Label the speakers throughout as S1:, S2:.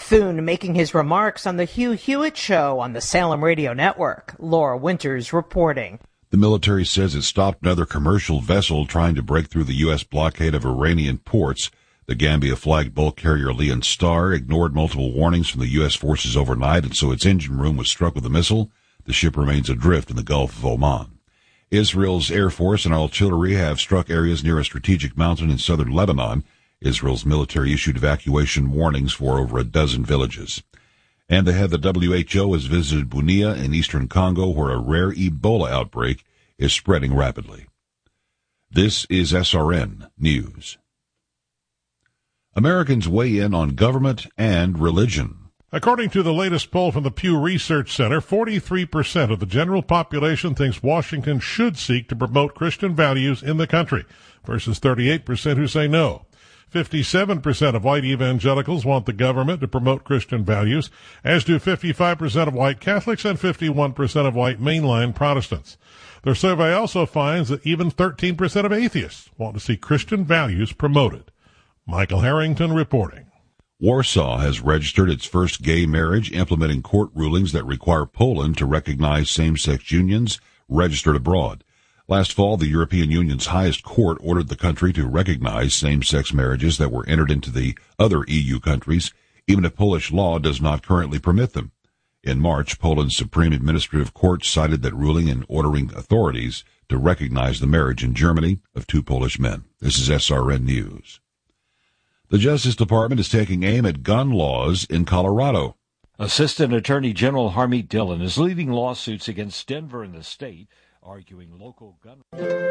S1: Thune making his remarks on the Hugh Hewitt Show on the Salem Radio Network. Laura Winters reporting.
S2: The military says it stopped another commercial vessel trying to break through the U.S. blockade of Iranian ports. The Gambia-flagged bulk carrier Leon Star ignored multiple warnings from the U.S. forces overnight, and so its engine room was struck with a missile. The ship remains adrift in the Gulf of Oman. Israel's Air Force and artillery have struck areas near a strategic mountain in southern Lebanon. Israel's military issued evacuation warnings for over a dozen villages. And the head of the WHO has visited Bunia in eastern Congo, where a rare Ebola outbreak is spreading rapidly. This is SRN News. Americans weigh in on government and religion.
S3: According to the latest poll from the Pew Research Center, 43% of the general population thinks Washington should seek to promote Christian values in the country, versus 38% who say no. 57% of white evangelicals want the government to promote Christian values, as do 55% of white Catholics and 51% of white mainline Protestants. Their survey also finds that even 13% of atheists want to see Christian values promoted. Michael Harrington reporting.
S2: Warsaw has registered its first gay marriage, implementing court rulings that require Poland to recognize same-sex unions registered abroad. Last fall, the European Union's highest court ordered the country to recognize same-sex marriages that were entered into the other EU countries, even if Polish law does not currently permit them. In March, Poland's Supreme Administrative Court cited that ruling and ordering authorities to recognize the marriage in Germany of two Polish men. This is SRN News. The Justice Department is taking aim at gun laws in Colorado.
S4: Assistant Attorney General Harmeet Dillon is leading lawsuits against Denver and the state, arguing local gun.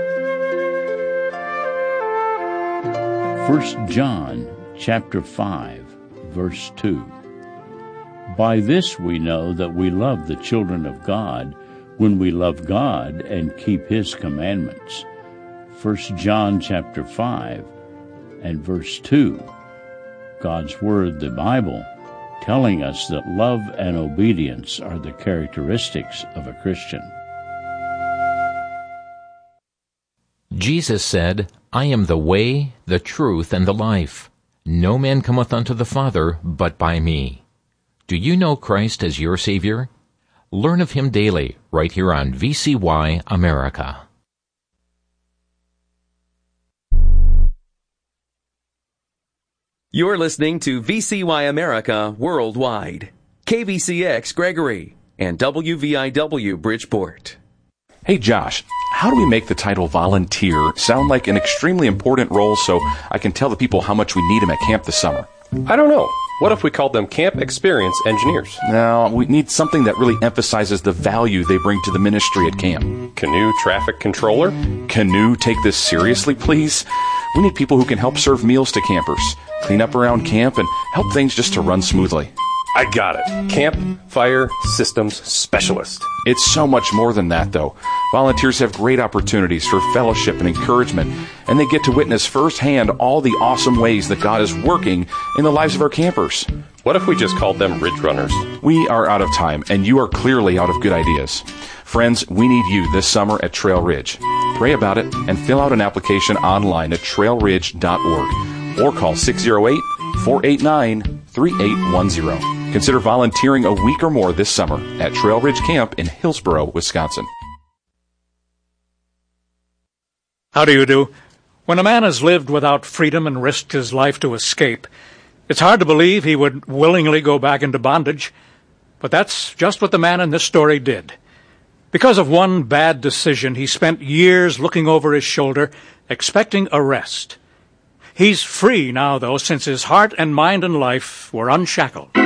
S5: 1 John chapter 5, verse 2. By this we know that we love the children of God, when we love God and keep His commandments. 1 John chapter 5 and verse 2. God's Word, the Bible, telling us that love and obedience are the characteristics of a Christian.
S6: Jesus said, I am the way, the truth, and the life. No man cometh unto the Father but by me. Do you know Christ as your Savior? Learn of Him daily, right here on VCY America.
S7: You're listening to VCY America Worldwide, KVCX Gregory, and WVIW Bridgeport.
S8: Hey Josh, how do we make the title volunteer sound like an extremely important role so I can tell the people how much we need them at camp this summer?
S9: I don't know. What if we called them Camp Experience Engineers?
S8: No, we need something that really emphasizes the value they bring to the ministry at camp.
S9: Canoe Traffic Controller?
S8: Canoe, take this seriously, please? We need people who can help serve meals to campers, clean up around camp, and help things just to run smoothly.
S9: I got it. Camp Fire Systems Specialist.
S8: It's so much more than that, though. Volunteers have great opportunities for fellowship and encouragement, and they get to witness firsthand all the awesome ways that God is working in the lives of our campers.
S9: What if we just called them Ridge Runners?
S8: We are out of time, and you are clearly out of good ideas. Friends, we need you this summer at Trail Ridge. Pray about it and fill out an application online at trailridge.org or call 608-489-3810. Consider volunteering a week or more this summer at Trail Ridge Camp in Hillsboro, Wisconsin.
S10: How do you do? When a man has lived without freedom and risked his life to escape, it's hard to believe he would willingly go back into bondage. But that's just what the man in this story did. Because of one bad decision, he spent years looking over his shoulder, expecting arrest. He's free now, though, since his heart and mind and life were unshackled.